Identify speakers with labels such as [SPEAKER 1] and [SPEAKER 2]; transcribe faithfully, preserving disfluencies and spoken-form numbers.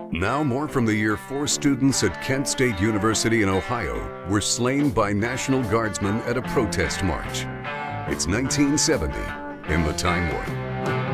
[SPEAKER 1] Now more from the year four students at Kent State University in Ohio were slain by National Guardsmen at a protest march. It's nineteen seventy in the Time Warp.